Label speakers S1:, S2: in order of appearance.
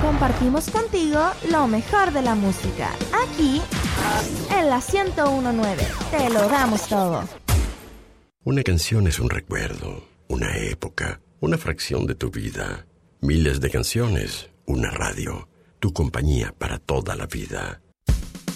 S1: Compartimos contigo lo mejor de la música, aquí en la 101.9. Te lo damos todo.
S2: Una canción es un recuerdo, una época, una fracción de tu vida. Miles de canciones, una radio, tu compañía para toda la vida.